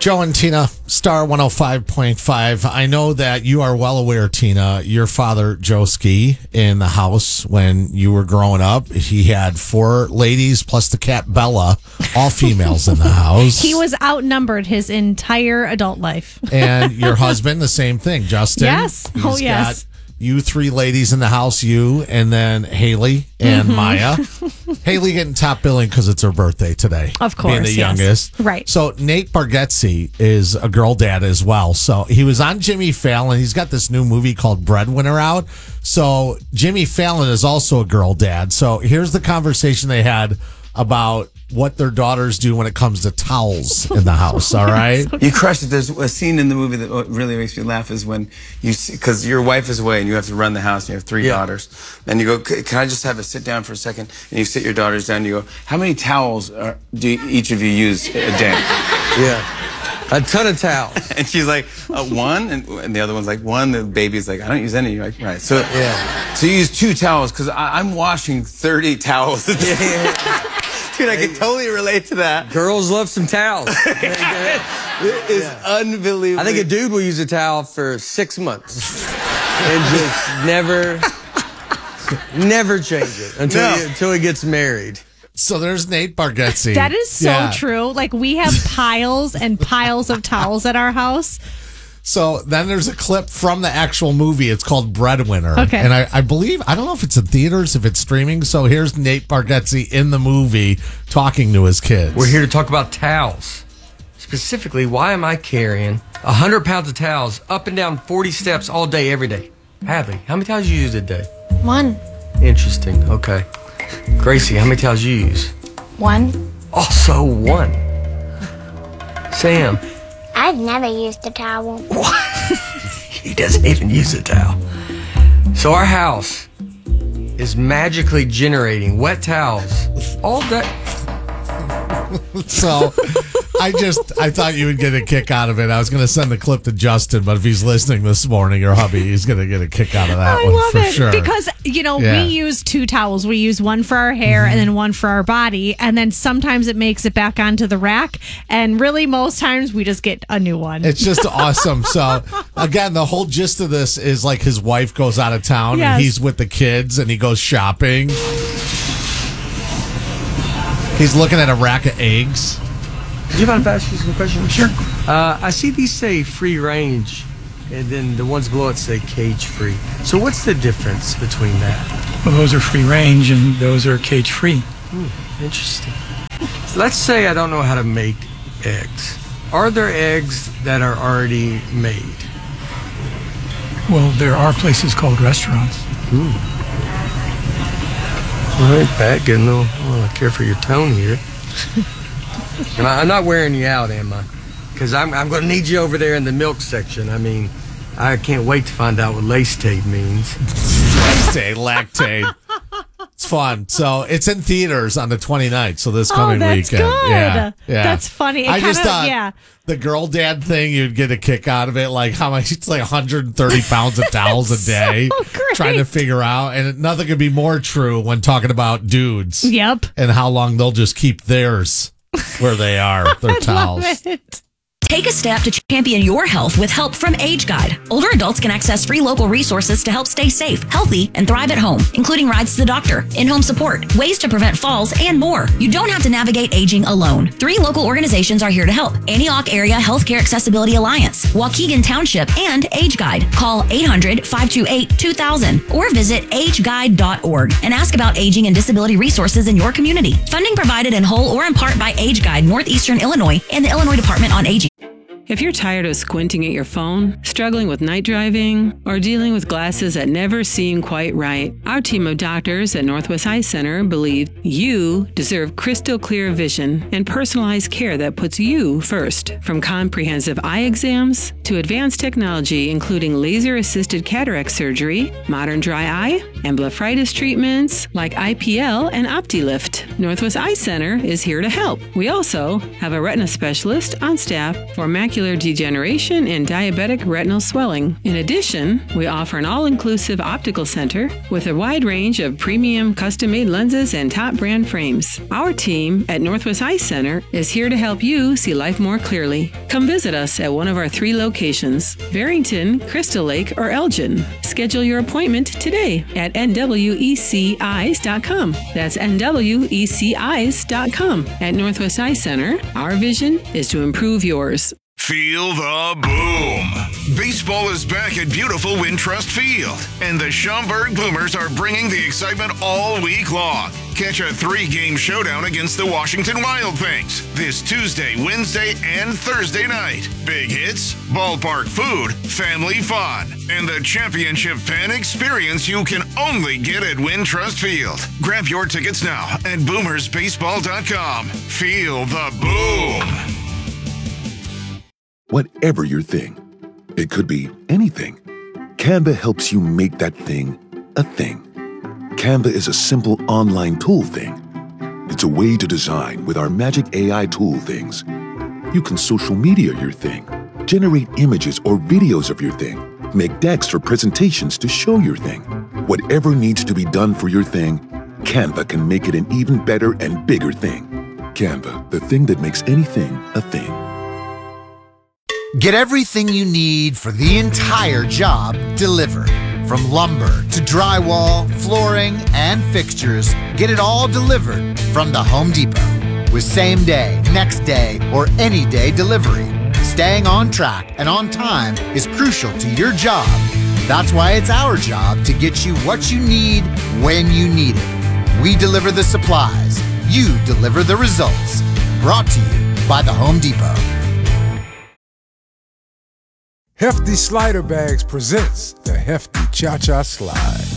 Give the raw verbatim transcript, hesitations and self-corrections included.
Joe and Tina, Star one oh five point five. I know that you are well aware, Tina, your father, Joe Ski, in the house when you were growing up, he had four ladies plus the cat Bella, all females in the house. He was outnumbered his entire adult life. And your husband, the same thing, Justin. Yes. He's oh, yes. Got you three ladies in the house, you, and then Haley and mm-hmm. Maya. Haley getting top billing because it's her birthday today. Of course, being the yes. youngest. Right. So Nate Bargatze is a girl dad as well. So he was on Jimmy Fallon. He's got this new movie called Breadwinner out. So Jimmy Fallon is also a girl dad. So here's the conversation they had about what their daughters do when it comes to towels in the house, all right? You crushed it. There's a scene in the movie that really makes me laugh is when you see, because your wife is away and you have to run the house and you have three yeah. daughters. And you go, can I just have a sit down for a second? And you sit your daughters down and you go, how many towels are, do each of you use a day? Yeah. A ton of towels. And she's like, uh, one? And, and the other one's like, one. The baby's like, I don't use any. You're like, right. So, yeah. so you use two towels because I'm washing thirty towels a day. Yeah. Dude, I can totally relate to that. Girls love some towels. It is yeah. unbelievable. I think a dude will use a towel for six months and just never, never change it until, no. he, until he gets married. So there's Nate Bargatze. That is so yeah. true. Like, we have piles and piles of towels at our house. So then there's a clip from the actual movie. It's called Breadwinner. Okay. And I, I believe, I don't know if it's in theaters, if it's streaming. So here's Nate Bargatze in the movie talking to his kids. We're here to talk about towels. Specifically, why am I carrying one hundred pounds of towels up and down forty steps all day, every day? Hadley, how many towels do you use a day? One. Interesting. Okay. Gracie, how many towels do you use? One. Also one. Sam. I've never used a towel. What? He doesn't even use a towel. So our house is magically generating wet towels all day. So I just, I thought you would get a kick out of it. I was going to send the clip to Justin, but if he's listening this morning, your hubby, he's going to get a kick out of that I one love for it sure. Because, you know, yeah. we use two towels. We use one for our hair mm-hmm. and then one for our body. And then sometimes it makes it back onto the rack. And really, most times we just get a new one. It's just awesome. So, again, the whole gist of this is like his wife goes out of town yes. and he's with the kids and he goes shopping. He's looking at a rack of eggs. Do you mind if I ask you some questions? Sure. Uh, I see these say free range, and then the ones below it say cage free. So what's the difference between that? Well, those are free range, and those are cage free. Hmm, interesting. So let's say I don't know how to make eggs. Are there eggs that are already made? Well, there are places called restaurants. Hmm. All right, Pat, getting a little, well, I care for your tone here. And I, I'm not wearing you out, am I? Because I'm, I'm going to need you over there in the milk section. I mean, I can't wait to find out what lactate means. Lactate, lactate. It's fun. So it's in theaters on the twenty-ninth, so this coming oh, that's weekend. Good. Yeah, yeah. That's funny. It I kinda, just thought yeah. the girl dad thing, you'd get a kick out of it. Like how much? It's like one hundred thirty pounds of towels a day. So great. Trying to figure out, and nothing could be more true when talking about dudes. Yep. And how long they'll just keep theirs where they are, their I towels. Love it. Take a step to champion your health with help from Age Guide. Older adults can access free local resources to help stay safe, healthy, and thrive at home, including rides to the doctor, in-home support, ways to prevent falls, and more. You don't have to navigate aging alone. Three local organizations are here to help. Antioch Area Healthcare Accessibility Alliance, Waukegan Township, and Age Guide. Call eight hundred, five two eight, two thousand or visit age guide dot org and ask about aging and disability resources in your community. Funding provided in whole or in part by Age Guide, Northeastern Illinois, and the Illinois Department on Aging. If you're tired of squinting at your phone, struggling with night driving, or dealing with glasses that never seem quite right, our team of doctors at Northwest Eye Center believe you deserve crystal clear vision and personalized care that puts you first. From comprehensive eye exams to advanced technology, including laser-assisted cataract surgery, modern dry eye, and blepharitis treatments like I P L and OptiLift. Northwest Eye Center is here to help. We also have a retina specialist on staff for macular degeneration and diabetic retinal swelling. In addition, we offer an all-inclusive optical center with a wide range of premium custom-made lenses and top brand frames. Our team at Northwest Eye Center is here to help you see life more clearly. Come visit us at one of our three locations, Barrington, Crystal Lake, or Elgin. Schedule your appointment today at N W E C eyes dot com. That's N W E C eyes dot com. At Northwest Eye Center, our vision is to improve yours. Feel the boom. Baseball is back at beautiful Wintrust Field, and the Schaumburg Boomers are bringing the excitement all week long. Catch a three-game showdown against the Washington Wild Things this Tuesday, Wednesday, and Thursday night. Big hits, ballpark food, family fun, and the championship fan experience you can only get at Wintrust Field. Grab your tickets now at boomers baseball dot com. Feel the boom. Whatever your thing, it could be anything. Canva helps you make that thing a thing. Canva is a simple online tool thing. It's a way to design with our magic A I tool things. You can social media your thing, generate images or videos of your thing, make decks or presentations to show your thing. Whatever needs to be done for your thing, Canva can make it an even better and bigger thing. Canva, the thing that makes anything a thing. Get everything you need for the entire job delivered. From lumber to drywall, flooring, and fixtures, get it all delivered from the Home Depot. With same day, next day, or any day delivery, staying on track and on time is crucial to your job. That's why it's our job to get you what you need when you need it. We deliver the supplies. You deliver the results. Brought to you by the Home Depot. Hefty Slider Bags presents the Hefty Cha-Cha Slide.